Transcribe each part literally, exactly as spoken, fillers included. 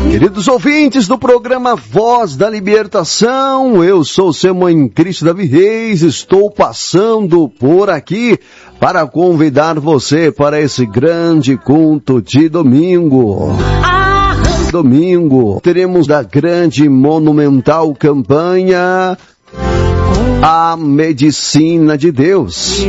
Queridos ouvintes do programa Voz da Libertação, eu sou o seu Mãe Cristo Davi Reis, estou passando por aqui para convidar você para esse grande culto de domingo. Domingo teremos da grande monumental campanha A Medicina de Deus.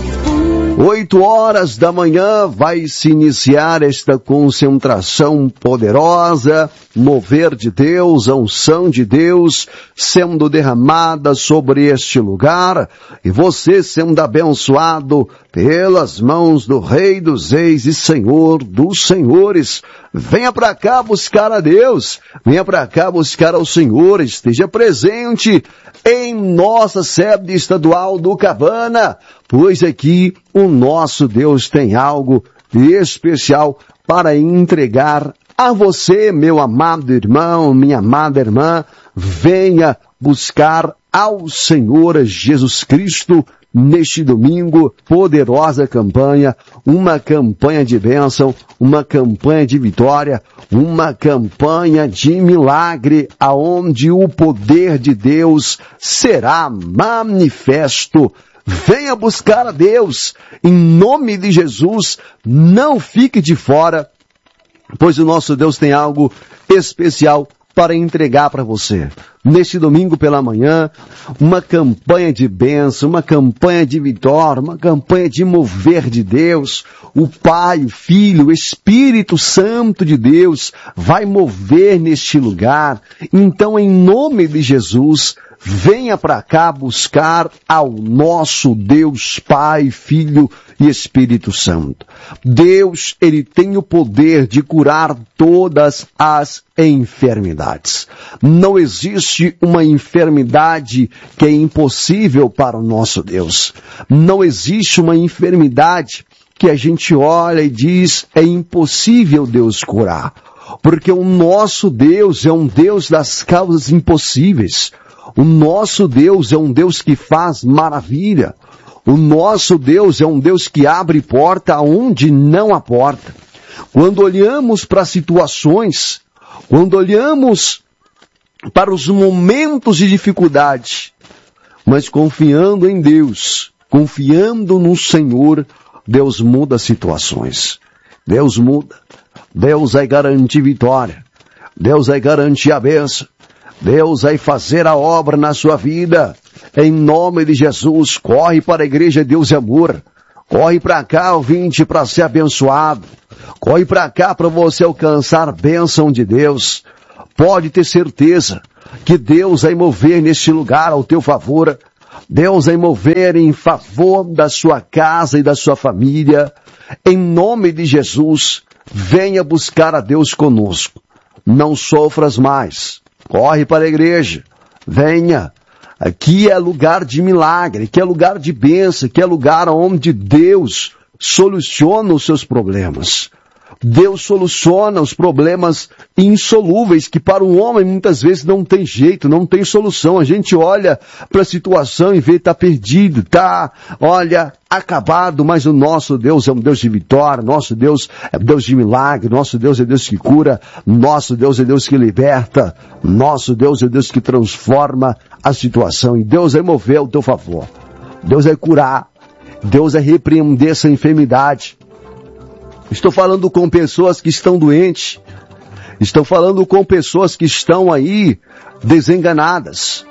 Oito horas da manhã vai se iniciar esta concentração poderosa, mover de Deus, a unção de Deus sendo derramada sobre este lugar e você sendo abençoado pelas mãos do Rei dos Reis e Senhor dos Senhores. Venha para cá buscar a Deus, venha para cá buscar ao Senhor, esteja presente em nossa sede estadual do Cabana, pois aqui o nosso Deus tem algo de especial para entregar a você, meu amado irmão, minha amada irmã. Venha buscar ao Senhor Jesus Cristo neste domingo, poderosa campanha, uma campanha de bênção, uma campanha de vitória, uma campanha de milagre, aonde o poder de Deus será manifesto. Venha buscar a Deus, em nome de Jesus, não fique de fora, pois o nosso Deus tem algo especial para entregar para você. Neste domingo pela manhã, uma campanha de bênção, uma campanha de vitória, uma campanha de mover de Deus. O Pai, o Filho, o Espírito Santo de Deus vai mover neste lugar. Então, em nome de Jesus, venha para cá buscar ao nosso Deus Pai, Filho e Espírito Santo. Deus, Ele tem o poder de curar todas as enfermidades. Não existe uma enfermidade que é impossível para o nosso Deus. Não existe uma enfermidade que a gente olha e diz é impossível Deus curar. Porque o nosso Deus é um Deus das causas impossíveis. O nosso Deus é um Deus que faz maravilha. O nosso Deus é um Deus que abre porta onde não há porta. Quando olhamos para situações, quando olhamos para os momentos de dificuldade, mas confiando em Deus, confiando no Senhor, Deus muda situações. Deus muda. Deus vai garantir vitória. Deus vai garantir a bênção. Deus vai fazer a obra na sua vida. Em nome de Jesus, corre para a igreja Deus é Amor. Corre para cá, ouvinte, para ser abençoado. Corre para cá para você alcançar a bênção de Deus. Pode ter certeza que Deus vai mover neste lugar ao teu favor. Deus vai mover em favor da sua casa e da sua família. Em nome de Jesus, venha buscar a Deus conosco. Não sofras mais. Corre para a igreja. Venha. Aqui é lugar de milagre, aqui é lugar de bênção, aqui é lugar onde Deus soluciona os seus problemas. Deus soluciona os problemas insolúveis que para o homem muitas vezes não tem jeito, não tem solução. A gente olha para a situação e vê que está perdido, está, olha, acabado, mas o nosso Deus é um Deus de vitória, nosso Deus é Deus de milagre, nosso Deus é Deus que cura, nosso Deus é Deus que liberta, nosso Deus é Deus que transforma a situação e Deus vai mover ao teu favor. Deus vai curar, Deus vai repreender essa enfermidade. Estou falando com pessoas que estão doentes. Estou falando com pessoas que estão aí desenganadas.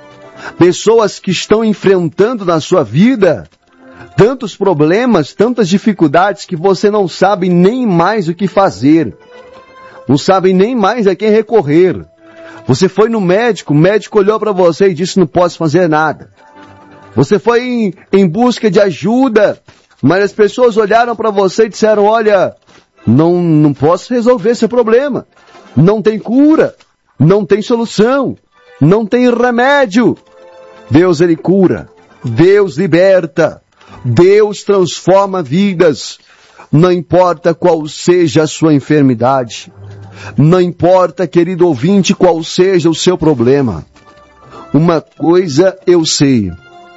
Pessoas que estão enfrentando na sua vida tantos problemas, tantas dificuldades que você não sabe nem mais o que fazer. Não sabe nem mais a quem recorrer. Você foi no médico, o médico olhou para você e disse não posso fazer nada. Você foi em, em busca de ajuda, mas as pessoas olharam para você e disseram, olha, não, não posso resolver esse problema. Não tem cura, não tem solução, não tem remédio. Deus, Ele cura, Deus liberta, Deus transforma vidas. Não importa qual seja a sua enfermidade, não importa, querido ouvinte, qual seja o seu problema. Uma coisa eu sei,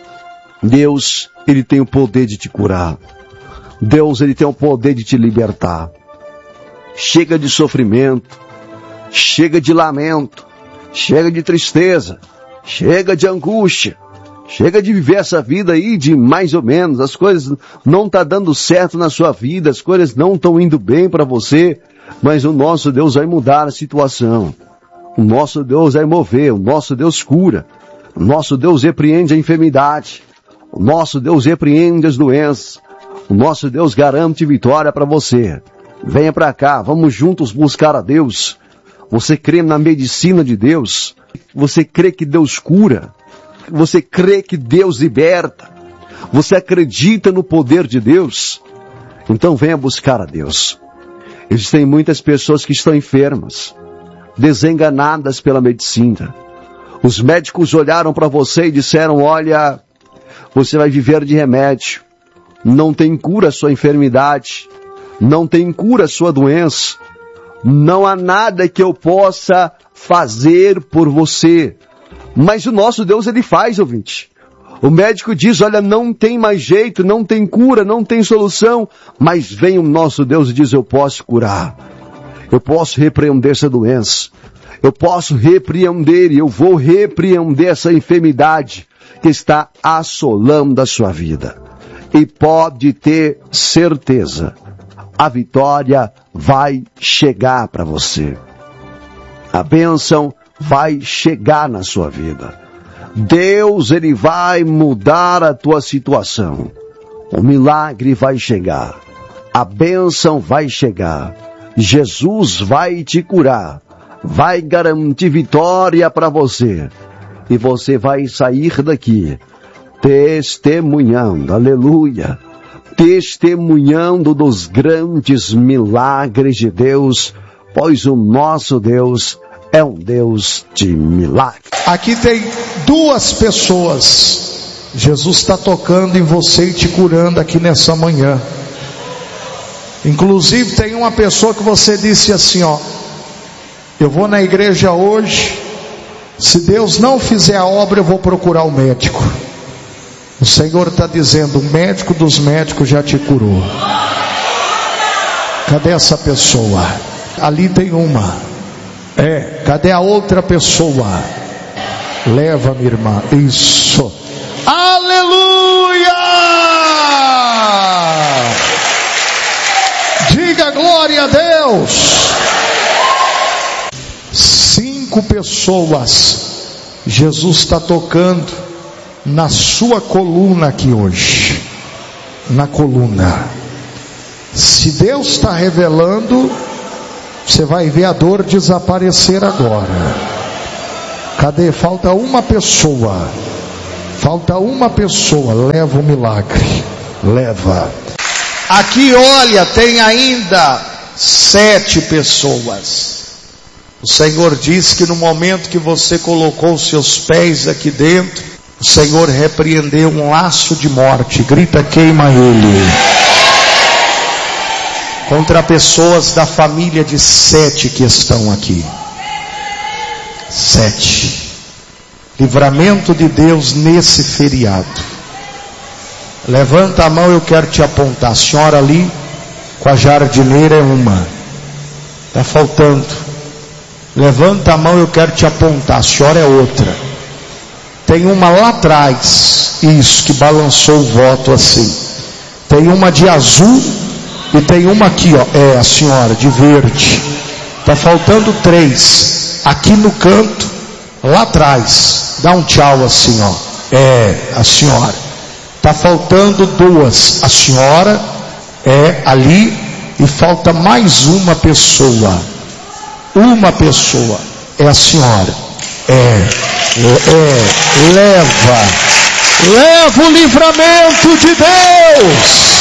Deus, Ele tem o poder de te curar. Deus, Ele tem o poder de te libertar. Chega de sofrimento, Chega de lamento, chega de tristeza, chega de angústia, chega de viver essa vida aí de mais ou menos, as coisas não estão dando certo na sua vida, as coisas não estão indo bem para você, mas o nosso Deus vai mudar a situação, o nosso Deus vai mover, o nosso Deus cura, o nosso Deus repreende a enfermidade, o nosso Deus repreende as doenças, o nosso Deus garante vitória para você. Venha para cá, vamos juntos buscar a Deus. Você crê na medicina de Deus? Você crê que Deus cura? Você crê que Deus liberta? Você acredita no poder de Deus? Então venha buscar a Deus. Existem muitas pessoas que estão enfermas, desenganadas pela medicina. Os médicos olharam para você e disseram, olha, você vai viver de remédio. Não tem cura a sua enfermidade. Não tem cura a sua doença. Não há nada que eu possa fazer por você. Mas o nosso Deus, Ele faz, ouvinte. O médico diz, olha, não tem mais jeito, não tem cura, não tem solução. Mas vem o nosso Deus e diz, eu posso curar. Eu posso repreender essa doença. Eu posso repreender e eu vou repreender essa enfermidade que está assolando a sua vida. E pode ter certeza, a vitória vai chegar para você. A bênção vai chegar na sua vida. Deus, Ele vai mudar a tua situação. O milagre vai chegar. A bênção vai chegar. Jesus vai te curar. Vai garantir vitória para você. E você vai sair daqui testemunhando, aleluia, testemunhando dos grandes milagres de Deus, pois o nosso Deus é um Deus de milagres. Aqui tem duas pessoas, Jesus está tocando em você e te curando aqui nessa manhã. Inclusive tem uma pessoa que você disse assim, ó, eu vou na igreja hoje, se Deus não fizer a obra eu vou procurar o médico. O Senhor está dizendo, o médico dos médicos já te curou. Cadê essa pessoa? Ali tem uma. É, cadê a outra pessoa? Leva, minha irmã. Isso. Aleluia! Diga glória a Deus. Cinco pessoas Jesus está tocando na sua coluna aqui hoje, na coluna. Se Deus está revelando, você vai ver a dor desaparecer agora. Cadê? Falta uma pessoa, falta uma pessoa, leva o milagre, leva. Aqui olha, tem ainda sete pessoas. O Senhor diz que no momento que você colocou os seus pés aqui dentro, o Senhor repreendeu um laço de morte, grita, queima ele, contra pessoas da família de Sete que estão aqui. Sete. Livramento de Deus nesse feriado. Levanta a mão, eu quero te apontar. A senhora ali, com a jardineira é uma. Está faltando. Levanta a mão, eu quero te apontar. A senhora é outra. Tem uma lá atrás, isso, que balançou o voto assim. Tem uma de azul e tem uma aqui, ó. É, a senhora, de verde. Está faltando três. Aqui no canto, lá atrás. Dá um tchau assim, ó. É, a senhora. Está faltando duas. A senhora é ali e falta mais uma pessoa. Uma pessoa. É a senhora. É, é, leva, leva o livramento de Deus.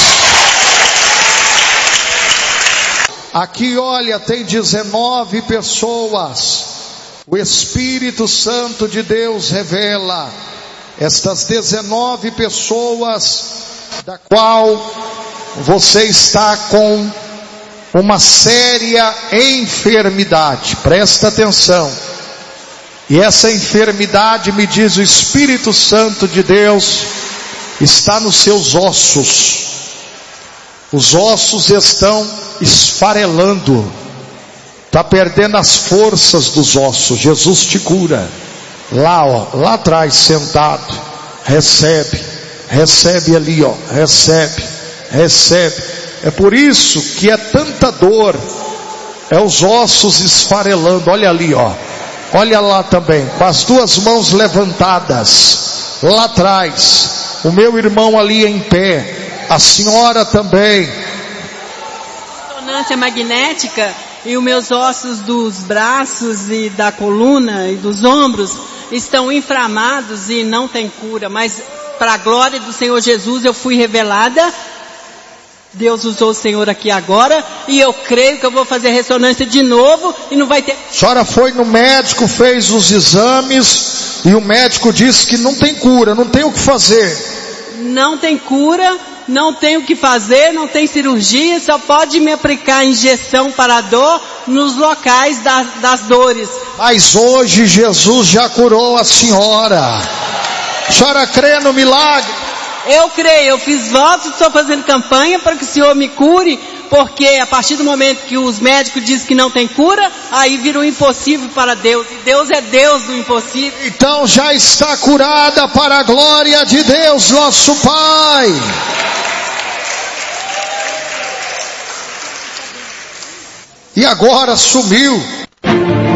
Aqui olha, tem dezenove pessoas. O Espírito Santo de Deus revela estas dezenove pessoas, da qual você está com uma séria enfermidade. Presta atenção. E essa enfermidade, me diz o Espírito Santo de Deus, está nos seus ossos. Os ossos estão esfarelando. está perdendo as forças dos ossos, Jesus te cura. Lá, ó, lá atrás, sentado, recebe, recebe ali, ó, recebe, recebe. É por isso que é tanta dor, é os ossos esfarelando. Olha ali, ó, olha lá também, com as duas mãos levantadas, lá atrás, o meu irmão ali em pé, a senhora também. Ressonância magnética, e os meus ossos dos braços e da coluna e dos ombros estão inflamados e não tem cura, mas para a glória do Senhor Jesus eu fui revelada. Deus usou o Senhor aqui agora, e eu creio que eu vou fazer ressonância de novo e não vai ter. A senhora foi no médico, fez os exames e o médico disse que não tem cura, não tem o que fazer. Não tem cura, não tem o que fazer, não tem cirurgia, só pode me aplicar injeção para a dor nos locais das, das dores. Mas hoje Jesus já curou a senhora. A senhora crê no milagre? Eu creio, eu fiz votos, estou fazendo campanha para que o Senhor me cure, porque a partir do momento que os médicos dizem que não tem cura, aí vira um impossível para Deus, e Deus é Deus do impossível. Então já está curada para a glória de Deus, nosso Pai. E agora sumiu.